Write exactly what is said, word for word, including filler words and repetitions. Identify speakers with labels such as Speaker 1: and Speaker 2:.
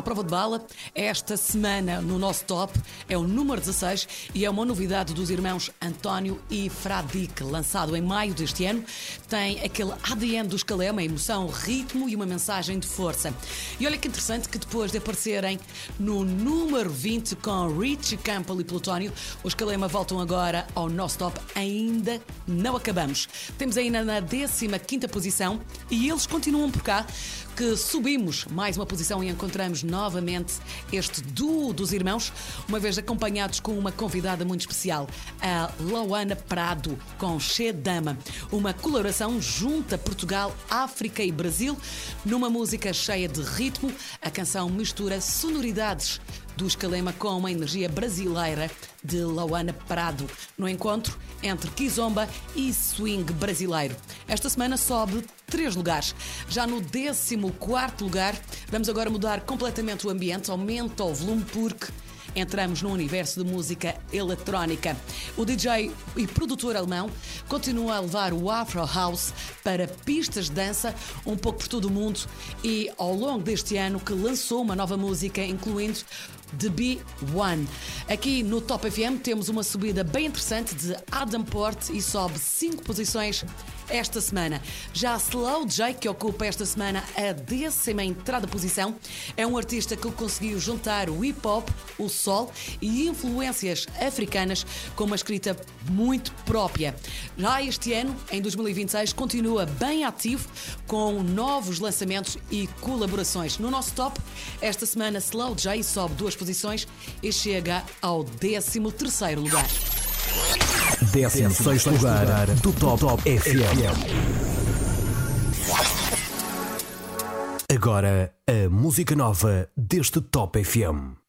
Speaker 1: à prova de bala. Esta semana no nosso top é o número dezasseis e é uma novidade dos irmãos António e Fradique, lançado em maio deste ano. Tem aquele A D N dos Calema, emoção, ritmo e uma mensagem de força. E olha que interessante que depois de aparecerem no número vinte com Richie Campbell e Plutónio, os Calema voltam agora ao nosso top. Ainda não acabamos. Temos ainda na décima quinta posição e eles continuam por cá, que subimos mais uma posição e encontramos novamente este duo dos irmãos, uma vez acompanhados com uma convidada muito especial, a Louana Prado, com Che Dama. Uma colaboração junta Portugal, África e Brasil, numa música cheia de ritmo. A canção mistura sonoridades dos Calema com uma energia brasileira de Louana Prado, no encontro entre kizomba e swing brasileiro. Esta semana sobe três lugares. Já no décimo quarto lugar, vamos agora mudar completamente o ambiente, aumenta o volume porque entramos num universo de música eletrónica. O D J e produtor alemão continua a levar o Afro House para pistas de dança um pouco por todo o mundo e ao longo deste ano que lançou uma nova música, incluindo The B um. Aqui no Top F M temos uma subida bem interessante de Adam Port e sobe cinco posições esta semana. Já Slow J, que ocupa esta semana a décima entrada posição, é um artista que conseguiu juntar o hip-hop, o soul e influências africanas com uma escrita muito própria. Já este ano, em dois mil e vinte e seis, continua bem ativo com novos lançamentos e colaborações. No nosso top, esta semana Slow J sobe duas posições e chega ao décimo terceiro lugar.
Speaker 2: décimo sexto lugar do Top, Top F M. Agora, a música nova deste Top F M.